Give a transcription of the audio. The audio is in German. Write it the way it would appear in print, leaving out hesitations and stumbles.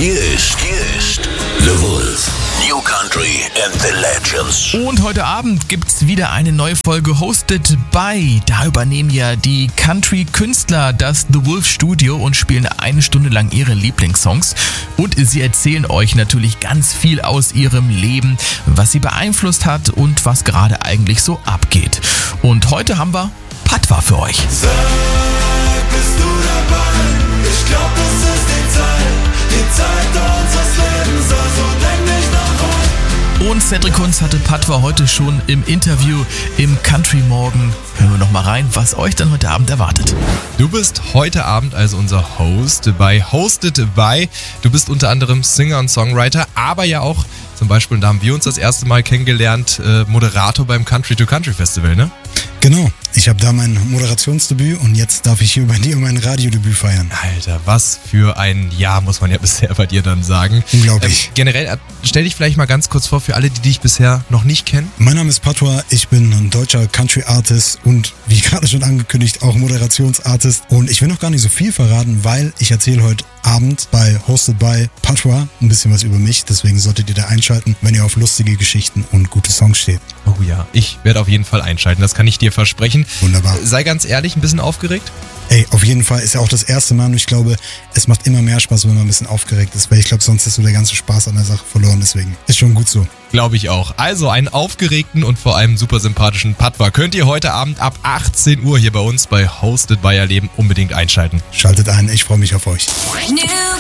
Hier ist The Wolf. New Country and the Legends. Und heute Abend gibt's wieder eine neue Folge Hosted by. Da übernehmen ja die Country-Künstler das The Wolf Studio und spielen eine Stunde lang ihre Lieblingssongs. Und sie erzählen euch natürlich ganz viel aus ihrem Leben, was sie beeinflusst hat und was gerade eigentlich so abgeht. Und heute haben wir Patwa für euch. Sag, bist du dabei? Ich glaub, es ist die Zeit unseres Lebens, also denk nicht nach heute. Und Cedric Kunz hatte Patwa heute schon im Interview im Country Morgen. Hören wir noch mal rein, was euch dann heute Abend erwartet. Du bist heute Abend also unser Host bei Hosted by. Du bist unter anderem Singer und Songwriter, aber ja auch zum Beispiel, und da haben wir uns das erste Mal kennengelernt, Moderator beim Country to Country Festival, ne? Genau, ich habe da mein Moderationsdebüt und jetzt darf ich hier bei dir mein Radiodebüt feiern. Alter, was für ein Jahr, muss man ja bisher bei dir dann sagen. Unglaublich. Generell, stell dich vielleicht mal ganz kurz vor für alle, die dich bisher noch nicht kennen. Mein Name ist Patwa, ich bin ein deutscher Country-Artist und wie gerade schon angekündigt auch Moderationsartist. Und ich will noch gar nicht so viel verraten, weil ich erzähle heute Abend bei Hosted by Patwa ein bisschen was über mich. Deswegen solltet ihr da einschalten, wenn ihr auf lustige Geschichten und gute Songs steht. Oh ja, ich werde auf jeden Fall einschalten, das kann ich dir versprechen. Wunderbar. Sei ganz ehrlich, ein bisschen aufgeregt? Ey, auf jeden Fall ist ja auch das erste Mal und ich glaube, es macht immer mehr Spaß, wenn man ein bisschen aufgeregt ist, weil ich glaube, sonst ist so der ganze Spaß an der Sache verloren, deswegen ist schon gut so. Glaube ich auch. Also einen aufgeregten und vor allem super sympathischen Patwa könnt ihr heute Abend ab 18 Uhr hier bei uns bei Hosted by erleben. Unbedingt einschalten. Schaltet ein, ich freue mich auf euch. New